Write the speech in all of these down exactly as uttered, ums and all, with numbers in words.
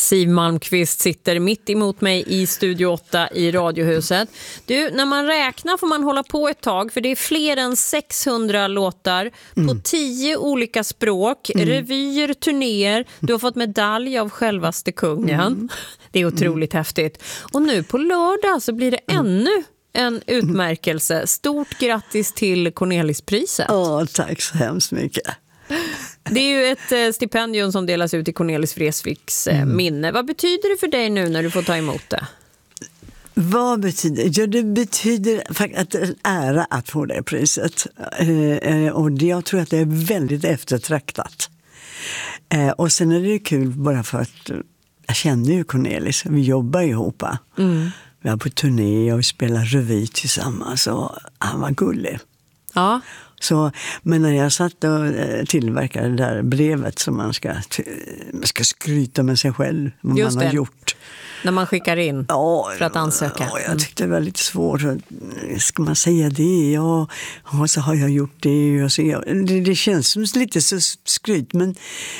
Siw Malmkvist sitter mitt emot mig i Studio åtta i Radiohuset. Du, när man räknar får man hålla på ett tag, för det är fler än sexhundra låtar mm. på tio olika språk, mm. revyer, turnéer. Du har fått medalj av självaste kungen. Mm. Det är otroligt mm. häftigt. Och nu på lördag så blir det mm. ännu en utmärkelse. Stort grattis till Cornelispriset. Ja, tack så hemskt mycket. Det är ju ett eh, stipendium som delas ut i Cornelis Vreeswijks eh, mm. minne. Vad betyder det för dig nu när du får ta emot det? Vad betyder ja, det? betyder faktiskt att det är en ära att få det priset. Eh, och det, jag tror att det är väldigt eftertraktat. Eh, och sen är det kul bara för att jag känner ju Cornelis. Vi jobbar ihop. Mm. Vi var på turné och spelar revy tillsammans och han var gullig. Ja. Så, men när jag satt och tillverkade det där brevet som man ska, man ska skryta med sig själv, vad Just man har det. gjort. När man skickar in ja, för att ansöka. Ja, jag tyckte det var lite svårt. Ska man säga det? Ja, och så har jag gjort det. Och så, ja, det, det känns som lite så skryt, men...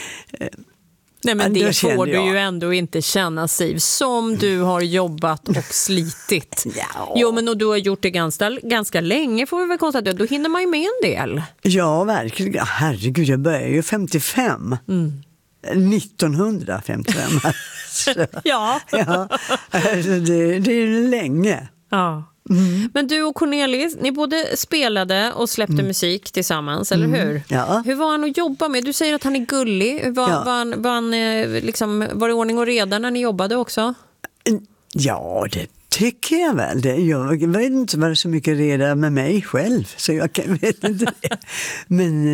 Nej, men ja, det får du jag. ju ändå inte känna, Siw, som du har jobbat och slitit. Ja. Jo, men och du har gjort det ganska, ganska länge, får vi väl konstatera. Då hinner man ju med en del. Ja, verkligen. Herregud, jag började ju femtiofem. Mm. nittonhundrafemtiofem. ja. ja. Det, det är länge. Ja. Mm. Men du och Cornelis, ni både spelade och släppte mm. musik tillsammans, eller mm. hur? Ja. Hur var han att jobba med? Du säger att han är gullig. Var, ja. var, han, var, han, liksom, var det ordning och reda när ni jobbade också? Ja, det tycker jag väl. Det, jag vet inte vad det är så mycket reda med mig själv, så jag kan, vet inte det. Men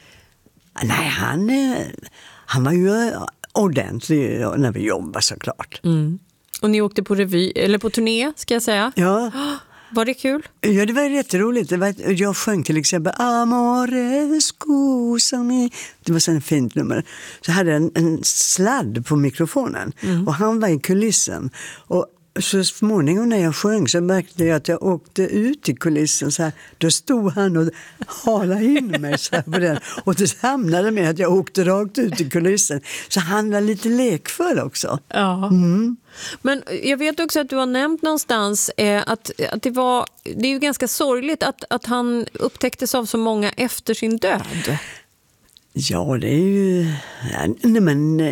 nej, han, han var ju ordentlig när vi jobbade, såklart. Mm. Och ni åkte på revy, eller på turné, ska jag säga. Ja. Var det kul? Ja, det var jätteroligt. Det var, jag sjöng till exempel Amore scusami. Det var så en fint nummer. Så hade jag en, en sladd på mikrofonen. Mm. Och han var i kulissen. Och så småningom när jag sjöng så märkte jag att jag åkte ut i kulissen så här. Då stod han och halade in mig så här på den. Och det hamnade med att jag åkte rakt ut i kulissen. Så han var lite lekfull också. Ja. Mm. Men jag vet också att du har nämnt någonstans eh, att, att det var, det är ju ganska sorgligt att, att han upptäcktes av så många efter sin död. Ja, det är ju... Nej, men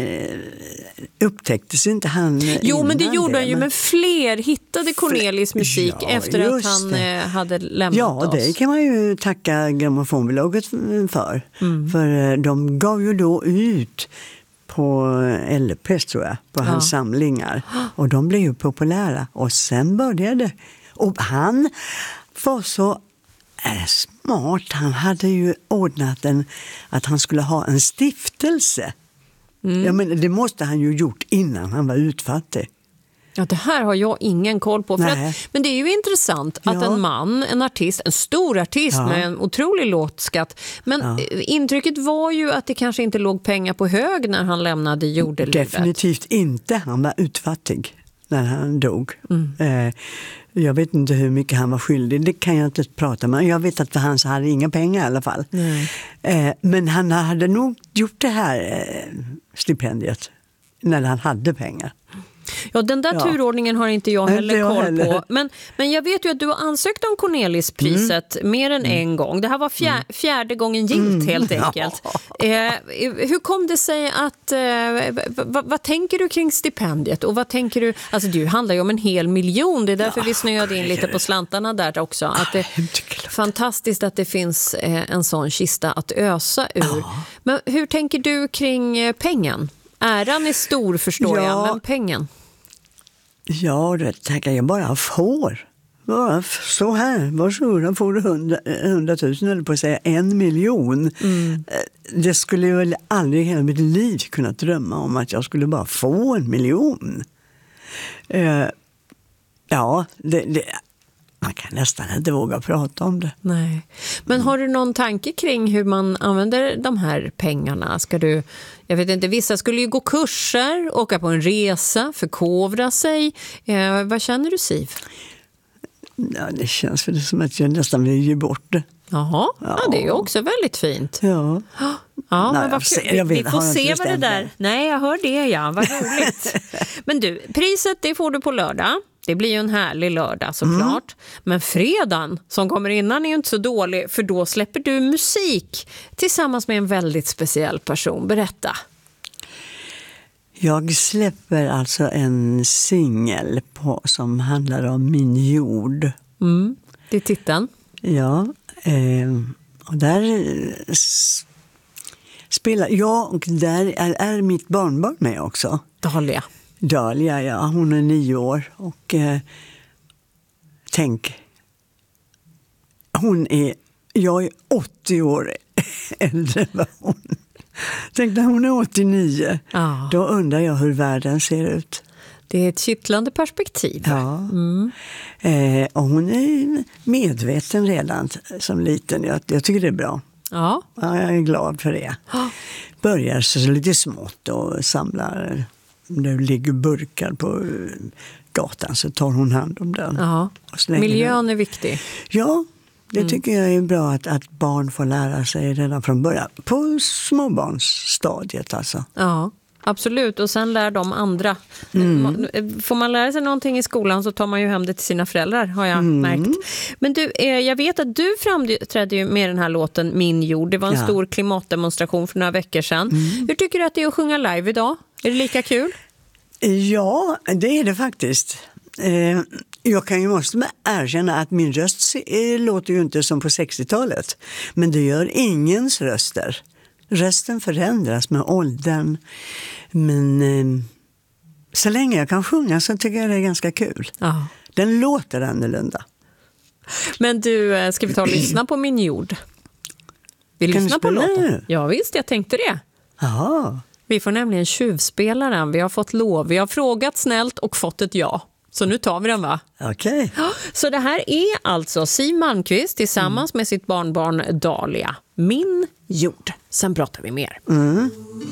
upptäcktes inte han Jo, men det gjorde det, han ju, men... men fler hittade Cornelis musik ja, efter att han det. hade lämnat ja, oss. Ja, det kan man ju tacka grammofonbolaget för. Mm. För de gav ju då ut på L P, tror jag, på ja. hans samlingar. Och de blev ju populära. Och sen började... Och han var så... är smart. Han hade ju ordnat en, att han skulle ha en stiftelse. Mm. Jag menar, det måste han ju gjort innan han var utfattig. Ja, det här har jag ingen koll på. För att, men det är ju intressant att ja. en man, en artist, en stor artist ja. med en otrolig låtskatt. Men ja. intrycket var ju att det kanske inte låg pengar på hög när han lämnade jordelivet. Definitivt inte. Han var utfattig när han dog. Mm. Eh, jag vet inte hur mycket han var skyldig. Det kan jag inte prata med. Jag vet att för han så hade inga pengar i alla fall. Mm. Eh, men han hade nog gjort det här eh, stipendiet när han hade pengar. Ja, den där ja. turordningen har inte jag heller inte jag koll heller. på. Men, men jag vet ju att du har ansökt om Cornelispriset mm. mer än mm. en gång. Det här var fjär, fjärde gången gilt mm. helt enkelt. Ja. Eh, hur kom det sig att... Eh, vad, vad tänker du kring stipendiet? Och vad tänker du... Alltså det handlar ju om en hel miljon. Det är därför ja. vi snöade in lite på slantarna där också. Att det är fantastiskt att det finns eh, en sån kista att ösa ur. Ja. Men hur tänker du kring eh, pengen? Äran är stor, förstår ja. jag, men pengen? Ja, det tackar jag bara får. Bara så här, varsågod, får du hundra, hundratusen eller på att säga en miljon. Mm. Det skulle jag väl aldrig hela mitt liv kunna drömma om att jag skulle bara få en miljon. Uh, ja, det... det man kan nästan inte våga prata om det. Nej. Men har du någon tanke kring hur man använder de här pengarna? Ska du, jag vet inte, vissa skulle ju gå kurser, åka på en resa, förkovra sig. Eh, vad känner du, Siw? Ja, det känns för det som att jag nästan vill ge bort det. Jaha, ja. Ja, det är ju också väldigt fint. Ja. Ja, Nej, men vad ser, jag vet, vi får se vad det där... Mig. Nej, jag hör det, ja. Vad roligt. Men du, priset det får du på lördag. Det blir ju en härlig lördag såklart. Mm. Men fredagen som kommer innan är ju inte så dålig, för då släpper du musik tillsammans med en väldigt speciell person. Berätta. Jag släpper alltså en singel på som handlar om min jord. Mm. Det är titeln. Ja, eh, och där spelar jag, och där är, är mitt barnbarn med också. Dahlia. Dahlia, ja. Hon är nio år och eh, tänk, hon är, jag är åttio år äldre än hon. Tänk när hon är åttionio, ah. Då undrar jag hur världen ser ut. Det är ett kittlande perspektiv. Ja. Mm. Eh, och hon är medveten redan som liten. Jag, jag tycker det är bra. Ja. Ja, jag är glad för det. Ah. Börjar så lite smått och samlar. Det ligger burkar på gatan så tar hon hand om den. Ja. Miljön den. Är viktig. Ja, det mm. tycker jag är bra att, att barn får lära sig redan från början. På småbarnsstadiet alltså. Ja. Absolut, och sen lär de andra. Mm. Får man lära sig någonting i skolan så tar man ju hem det till sina föräldrar, har jag mm. märkt. Men du, jag vet att du framträdde ju med den här låten Min jord. Det var en ja. stor klimatdemonstration för några veckor sedan. Mm. Hur tycker du att det är att sjunga live idag? Är det lika kul? Ja, det är det faktiskt. Jag kan ju måste erkänna att min röst låter ju inte som på sextiotalet. Men det gör ingens röster. Rösten förändras med åldern, men eh, så länge jag kan sjunga så tycker jag det är ganska kul. Aha. Den låter annorlunda. Men du, ska vi ta och lyssna på Min jord? Vi kan lyssna på låten? Nu? Ja visst, jag tänkte det. Aha. Vi får nämligen tjuvspela den, vi har fått lov. Vi har frågat snällt och fått ett ja. Så nu tar vi den, va? Okej. Okay. Så det här är alltså Siw Malmkvist tillsammans mm. med sitt barnbarn Dahlia. Min jord. Sen pratar vi mer. Mm.